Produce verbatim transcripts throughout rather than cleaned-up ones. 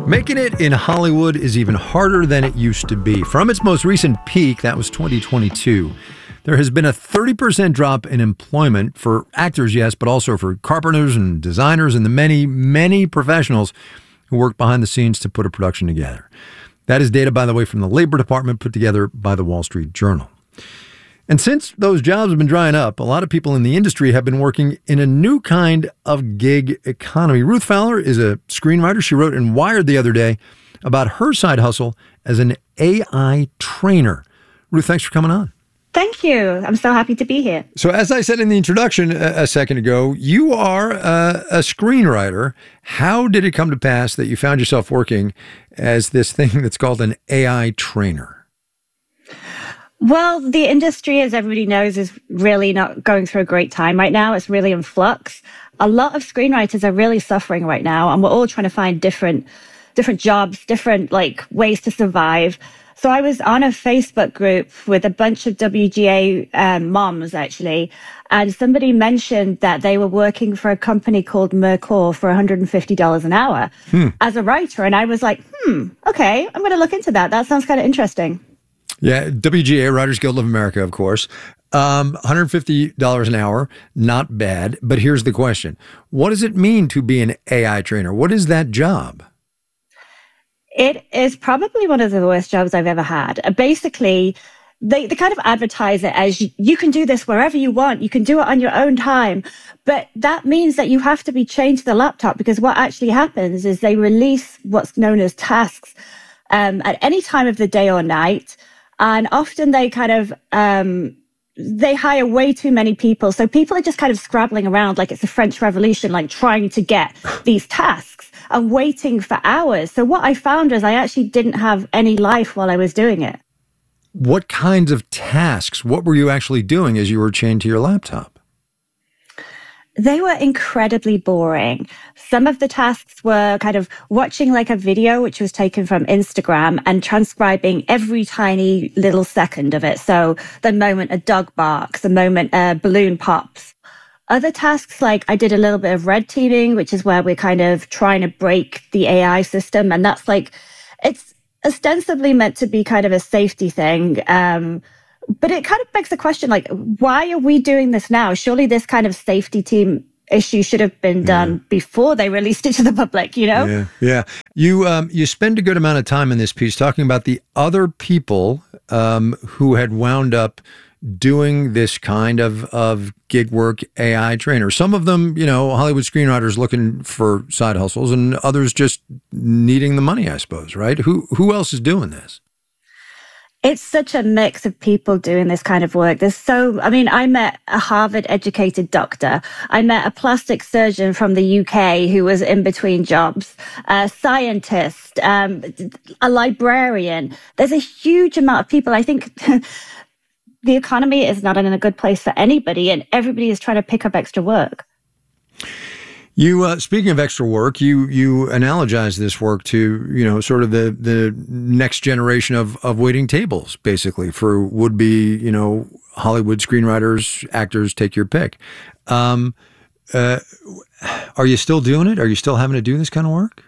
Making it in Hollywood is even harder than it used to be. From its most recent peak, that was twenty twenty-two, there has been a thirty percent drop in employment for actors, yes, but also for carpenters and designers and the many, many professionals who work behind the scenes to put a production together. That is data, by the way, from the Labor Department put together by the Wall Street Journal. And since those jobs have been drying up, a lot of people in the industry have been working in a new kind of gig economy. Ruth Fowler is a screenwriter. She wrote in Wired the other day about her side hustle as an A I trainer. Ruth, thanks for coming on. Thank you. I'm so happy to be here. So as I said in the introduction a, a second ago, you are a, a screenwriter. How did it come to pass that you found yourself working as this thing that's called an A I trainer? Well, the industry, as everybody knows, is really not going through a great time right now. It's really in flux. A lot of screenwriters are really suffering right now, and we're all trying to find different, different jobs, different like ways to survive. So I was on a Facebook group with a bunch of W G A um, moms, actually, and somebody mentioned that they were working for a company called Mercor for one hundred fifty dollars an hour hmm. as a writer. And I was like, hmm, okay, I'm going to look into that. That sounds kind of interesting. Yeah, W G A, Writers Guild of America, of course. Um, one hundred fifty dollars an hour, not bad. But here's the question. What does it mean to be an A I trainer? What is that job? It is probably one of the worst jobs I've ever had. Uh, basically, they, they kind of advertise it as you, you can do this wherever you want. You can do it on your own time. But that means that you have to be chained to the laptop, because what actually happens is they release what's known as tasks um, at any time of the day or night. And often they kind of, um, they hire way too many people. So people are just kind of scrabbling around like it's the French Revolution, like trying to get these tasks and waiting for hours. So what I found was I actually didn't have any life while I was doing it. What kinds of tasks? What were you actually doing as you were chained to your laptop? They were incredibly boring. Some of the tasks were kind of watching like a video, which was taken from Instagram, and transcribing every tiny little second of it. So the moment a dog barks, the moment a balloon pops. Other tasks, like I did a little bit of red teaming, which is where we're kind of trying to break the A I system. And that's like, it's ostensibly meant to be kind of a safety thing. Um, But it kind of begs the question, like, why are we doing this now? Surely this kind of safety team issue should have been done yeah. before they released it to the public, you know? Yeah, yeah. You, um, you spend a good amount of time in this piece talking about the other people um, who had wound up doing this kind of, of gig work A I trainers. Some of them, you know, Hollywood screenwriters looking for side hustles, and others just needing the money, I suppose, right? Who, who else is doing this? It's such a mix of people doing this kind of work. There's so, I mean, I met a Harvard-educated doctor. I met a plastic surgeon from the U K who was in between jobs, a scientist, um, a librarian. There's a huge amount of people. I think the economy is not in a good place for anybody, and everybody is trying to pick up extra work. You, uh, speaking of extra work, you you analogize this work to, you know, sort of the, the next generation of, of waiting tables, basically, for would-be, you know, Hollywood screenwriters, actors, take your pick. Um, uh, are you still doing it? Are you still having to do this kind of work?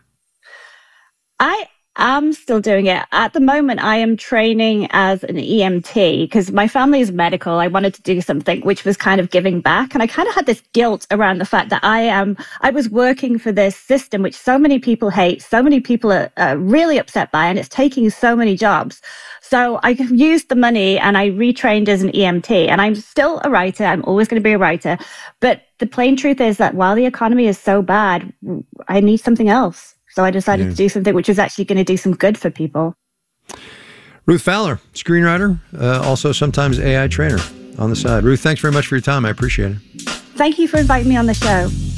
I am still doing it. At the moment, I am training as an E M T because my family is medical. I wanted to do something which was kind of giving back. And I kind of had this guilt around the fact that I am, I was working for this system, which so many people hate, so many people are, are really upset by, and it's taking so many jobs. So I used the money and I retrained as an E M T, and I'm still a writer. I'm always going to be a writer. But the plain truth is that while the economy is so bad, I need something else. So I decided yeah. to do something which was actually going to do some good for people. Ruth Fowler, screenwriter, uh, also sometimes A I trainer on the side. Ruth, thanks very much for your time. I appreciate it. Thank you for inviting me on the show.